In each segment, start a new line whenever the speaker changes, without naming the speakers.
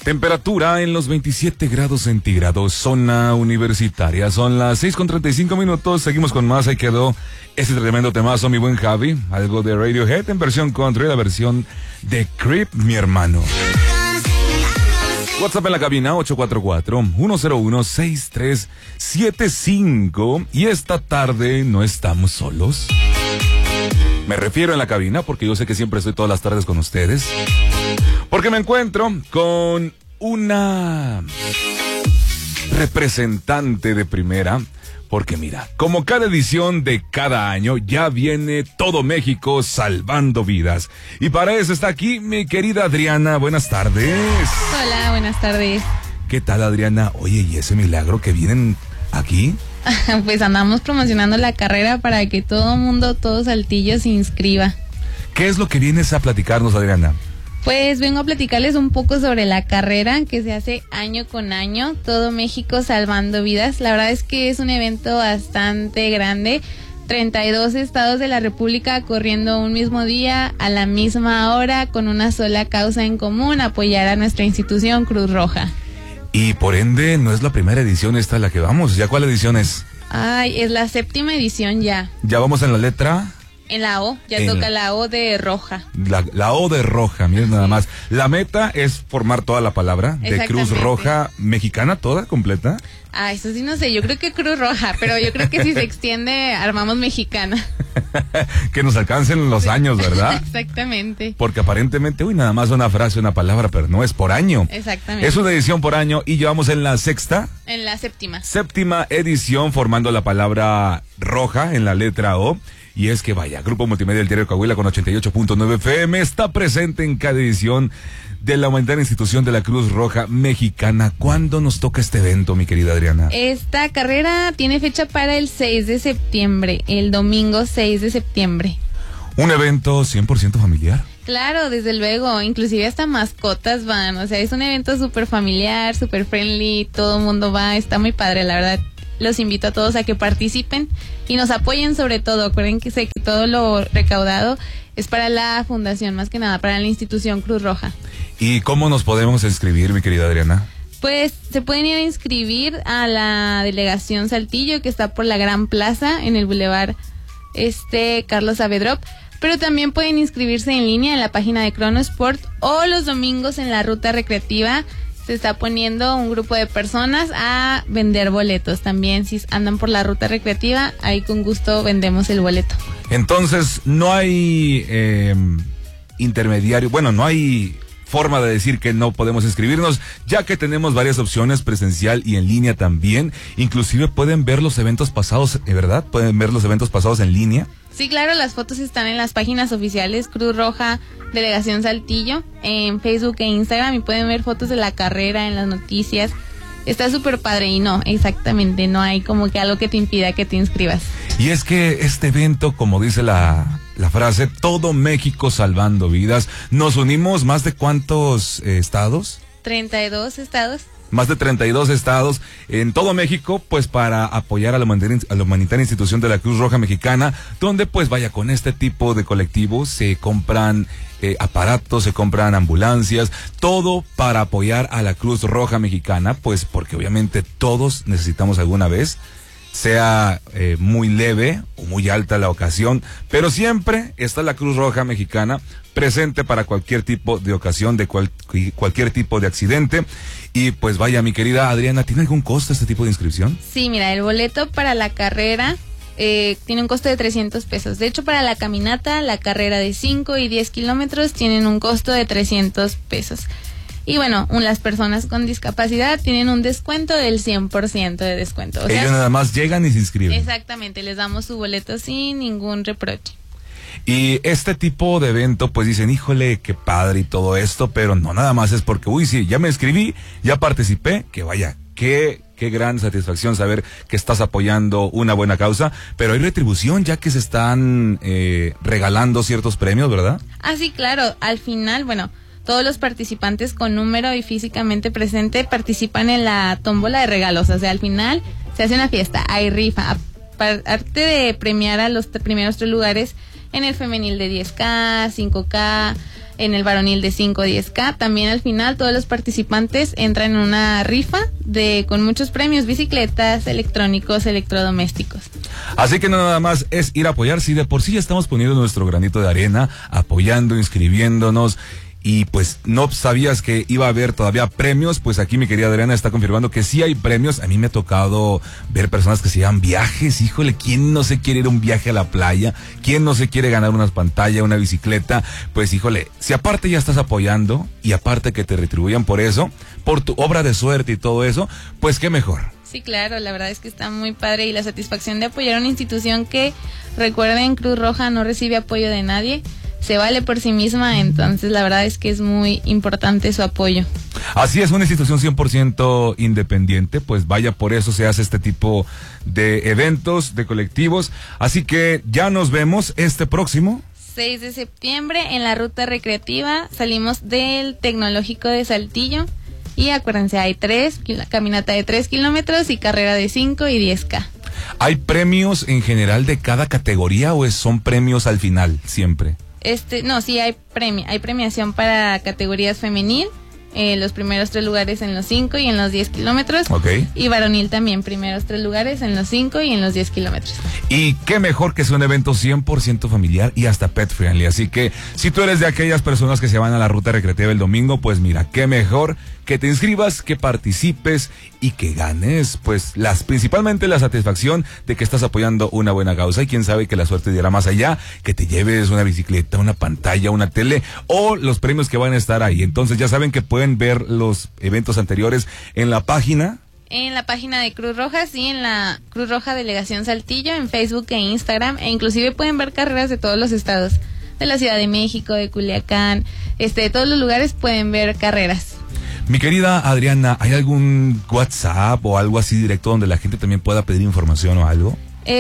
Temperatura en los 27 grados centígrados, zona universitaria. Son las 6:35. Seguimos con más. Ahí quedó ese tremendo temazo, mi buen Javi. Algo de Radiohead en versión country, la versión de Creep, mi hermano. WhatsApp en la cabina 844-101-6375. Y esta tarde no estamos solos. Me refiero en la cabina porque yo sé que siempre estoy todas las tardes con ustedes. Porque me encuentro con una representante de primera. Porque mira, como cada edición de cada año, ya viene todo México salvando vidas. Y para eso está aquí mi querida Adriana. Buenas tardes.
Hola, buenas tardes.
¿Qué tal, Adriana? Oye, ¿y ese milagro que vienen aquí?
Pues andamos promocionando la carrera para que todo mundo, todo Saltillo se inscriba.
¿Qué es lo que vienes a platicarnos, Adriana?
Pues vengo a platicarles un poco sobre la carrera que se hace año con año, todo México salvando vidas. La verdad es que es un evento bastante grande, 32 estados de la República corriendo un mismo día, a la misma hora, con una sola causa en común, apoyar a nuestra institución Cruz Roja.
Y por ende, no es la primera edición esta a la que vamos. ¿Ya cuál edición es?
Ay, es la 7ª edición ya.
¿Ya vamos en la letra?
En la O, ya toca la O de roja.
La O de roja, miren nada más. La meta es formar toda la palabra de Cruz Roja Mexicana, toda, completa.
Ah, eso sí no sé, yo creo que Cruz Roja, pero yo creo que si se extiende, armamos Mexicana.
Que nos alcancen los años, ¿verdad?
Exactamente.
Porque aparentemente, nada más una frase, una palabra, pero no es por año.
Exactamente.
Es una edición por año y llevamos en la sexta.
En la 7ª.
7ª edición formando la palabra roja en la letra O. Y es que vaya, Grupo Multimedia del Diario Coahuila con 88.9 FM está presente en cada edición de la humanitaria institución de la Cruz Roja Mexicana. ¿Cuándo nos toca este evento, mi querida Adriana?
Esta carrera tiene fecha para el 6 de septiembre, el domingo 6 de septiembre.
¿Un evento 100% familiar?
Claro, desde luego, inclusive hasta mascotas van, o sea, es un evento súper familiar, súper friendly, todo el mundo va, está muy padre, la verdad. Los invito a todos a que participen y nos apoyen sobre todo. Acuérdense que todo lo recaudado es para la fundación, más que nada, para la institución Cruz Roja.
¿Y cómo nos podemos inscribir, mi querida Adriana?
Pues se pueden ir a inscribir a la delegación Saltillo, que está por la Gran Plaza, en el Boulevard Carlos Saavedra. Pero también pueden inscribirse en línea en la página de Cronosport o los domingos en la ruta recreativa. Se está poniendo un grupo de personas a vender boletos también. Si andan por la ruta recreativa, ahí con gusto vendemos el boleto.
Entonces, no hay intermediario, no hay forma de decir que no podemos inscribirnos, ya que tenemos varias opciones, presencial y en línea también. Inclusive pueden ver los eventos pasados, ¿verdad? Pueden ver los eventos pasados en línea.
Sí, claro, las fotos están en las páginas oficiales Cruz Roja Delegación Saltillo, en Facebook e Instagram, y pueden ver fotos de la carrera en las noticias. Está súper padre y no hay como que algo que te impida que te inscribas.
Y es que este evento, como dice la frase, todo México salvando vidas, nos unimos más de ¿cuántos estados?
32 estados.
Más de 32 estados en todo México, pues para apoyar a la humanitaria institución de la Cruz Roja Mexicana, donde pues vaya, con este tipo de colectivos se compran aparatos, se compran ambulancias, todo para apoyar a la Cruz Roja Mexicana, pues porque obviamente todos necesitamos alguna vez, sea muy leve o muy alta la ocasión, pero siempre está la Cruz Roja Mexicana presente para cualquier tipo de ocasión, de cualquier tipo de accidente. Y pues vaya, mi querida Adriana, ¿tiene algún costo este tipo de inscripción?
Sí, mira, el boleto para la carrera tiene un costo de 300 pesos. De hecho, para la caminata, la carrera de 5 y 10 kilómetros tienen un costo de 300 pesos. Y bueno, las personas con discapacidad tienen un descuento del 100% de descuento.
Ellos nada más llegan y se inscriben.
Exactamente, les damos su boleto sin ningún reproche.
Y este tipo de evento, pues dicen, híjole, qué padre y todo esto, pero no nada más es porque, sí, ya me inscribí, ya participé, que vaya, qué gran satisfacción saber que estás apoyando una buena causa, pero hay retribución ya que se están regalando ciertos premios, ¿verdad?
Ah, sí, claro, al final, todos los participantes con número y físicamente presente participan en la tómbola de regalos, o sea, al final se hace una fiesta, hay rifa, aparte de premiar a los primeros 3 lugares en el femenil de 10K, 5K, en el varonil de 5 o 10K. También al final todos los participantes entran en una rifa con muchos premios, bicicletas, electrónicos, electrodomésticos.
Así que no nada más es ir a apoyar, si de por sí ya estamos poniendo nuestro granito de arena, apoyando, inscribiéndonos. Y pues no sabías que iba a haber todavía premios, pues aquí mi querida Adriana está confirmando que sí hay premios. A mí me ha tocado ver personas que se llevan viajes, híjole, ¿quién no se quiere ir a un viaje a la playa? ¿Quién no se quiere ganar unas pantallas, una bicicleta? Pues híjole, si aparte ya estás apoyando y aparte que te retribuyan por eso, por tu obra de suerte y todo eso, pues qué mejor.
Sí, claro, la verdad es que está muy padre y la satisfacción de apoyar a una institución que, recuerden, Cruz Roja no recibe apoyo de nadie. Se vale por sí misma, entonces la verdad es que es muy importante su apoyo.
Así es, una institución 100% independiente, pues vaya, por eso se hace este tipo de eventos, de colectivos. Así que ya nos vemos este próximo
6 de septiembre en la ruta recreativa. Salimos del Tecnológico de Saltillo y acuérdense, hay caminata de 3 kilómetros y carrera de 5 y 10K.
¿Hay premios en general de cada categoría o son premios al final siempre?
No, sí hay premiación para categorías femenil, los primeros 3 lugares en los 5 y en los 10 kilómetros.
Okay.
Y varonil también, primeros 3 lugares en los 5 y en los 10 kilómetros.
Y qué mejor que sea un evento 100% familiar y hasta pet friendly. Así que si tú eres de aquellas personas que se van a la ruta recreativa el domingo, pues mira, qué mejor que te inscribas, que participes y que ganes, pues principalmente la satisfacción de que estás apoyando una buena causa. Y quién sabe que la suerte dirá más allá, que te lleves una bicicleta, una pantalla, una tele o los premios que van a estar ahí. Entonces ya saben que pueden ver los eventos anteriores en la página.
En la página de Cruz Roja, sí, en la Cruz Roja Delegación Saltillo, en Facebook e Instagram, e inclusive pueden ver carreras de todos los estados, de la Ciudad de México, de Culiacán, de todos los lugares pueden ver carreras.
Mi querida Adriana, ¿hay algún WhatsApp o algo así directo donde la gente también pueda pedir información o algo?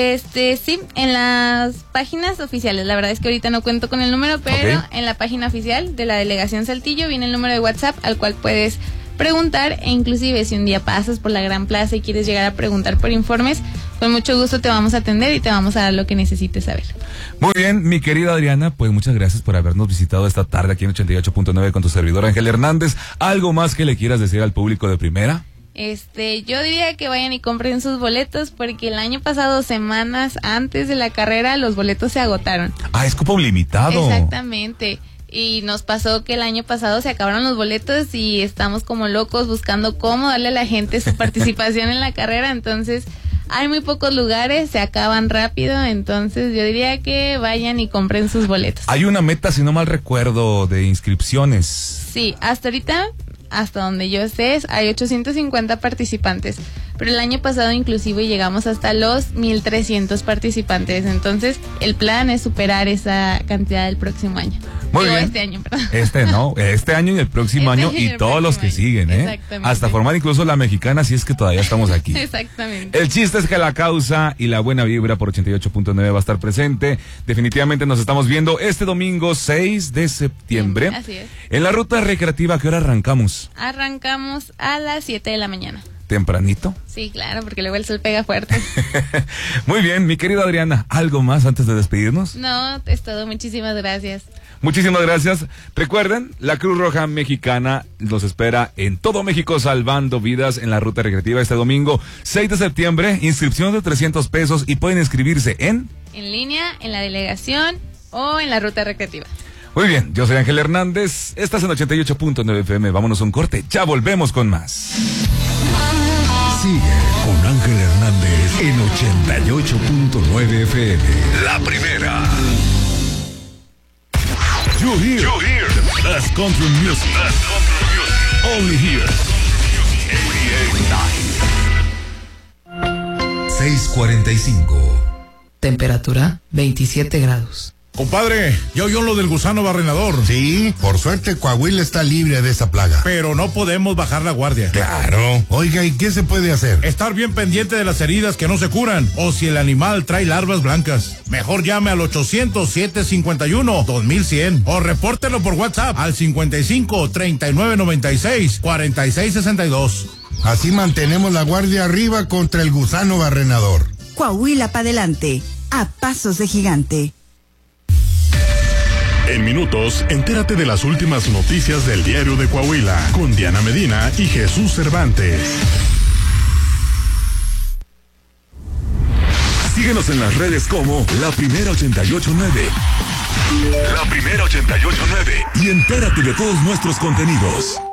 Sí, en las páginas oficiales. La verdad es que ahorita no cuento con el número, pero okay, en la página oficial de la Delegación Saltillo viene el número de WhatsApp al cual puedes preguntar, e inclusive si un día pasas por la Gran Plaza y quieres llegar a preguntar por informes, con mucho gusto te vamos a atender y te vamos a dar lo que necesites saber.
Muy bien, mi querida Adriana, pues muchas gracias por habernos visitado esta tarde aquí en 88.9 con tu servidor Ángel Hernández. ¿Algo más que le quieras decir al público de primera?
Yo diría que vayan y compren sus boletos porque el año pasado, semanas antes de la carrera, los boletos se agotaron.
Ah, es cupo limitado.
Exactamente. Y nos pasó que el año pasado se acabaron los boletos y estamos como locos buscando cómo darle a la gente su participación en la carrera. Entonces, hay muy pocos lugares, se acaban rápido. Entonces, yo diría que vayan y compren sus boletos.
Hay una meta, si no mal recuerdo, de inscripciones.
Sí, hasta ahorita, hasta donde yo sé, hay 850 participantes. Pero el año pasado inclusive llegamos hasta los 1,300 participantes. Entonces, el plan es superar esa cantidad el próximo año.
Muy bien.
Este año, perdón.
Este año y el próximo año y todos los que siguen,
Exactamente.
Hasta formar incluso la mexicana, si es que todavía estamos aquí.
Exactamente.
El chiste es que la causa y la buena vibra por 88.9 va a estar presente. Definitivamente nos estamos viendo este domingo 6 de septiembre.
Sí, así es.
En la ruta recreativa, ¿a qué hora arrancamos?
Arrancamos a las 7 de la mañana.
¿Tempranito?
Sí, claro, porque luego el sol pega fuerte.
Muy bien, mi querida Adriana, ¿algo más antes de despedirnos?
No, es todo. Muchísimas gracias.
Muchísimas gracias. Recuerden, la Cruz Roja Mexicana los espera en todo México salvando vidas en la ruta recreativa este domingo 6 de septiembre. Inscripción de 300 pesos y pueden inscribirse en
línea, en la delegación o en la ruta recreativa.
Muy bien, yo soy Ángel Hernández. Estás en 88.9 FM. Vámonos a un corte. Ya volvemos con más.
Sigue con Ángel Hernández en 88.9 FM. La primera. You hear the best country music. Only here. 6:45.
Temperatura 27 grados.
Compadre, ¿ya oyó lo del gusano barrenador?
Sí, por suerte Coahuila está libre de esa plaga.
Pero no podemos bajar la guardia.
Claro. Oiga, ¿y qué se puede hacer?
Estar bien pendiente de las heridas que no se curan o si el animal trae larvas blancas. Mejor llame al 800-751-2100 o repórtelo por WhatsApp al 55-3996-4662.
Así mantenemos la guardia arriba contra el gusano barrenador.
Coahuila para adelante, a pasos de gigante.
En minutos, entérate de las últimas noticias del diario de Coahuila con Diana Medina y Jesús Cervantes. Síguenos en las redes como La Primera 889. La Primera 889. Y entérate de todos nuestros contenidos.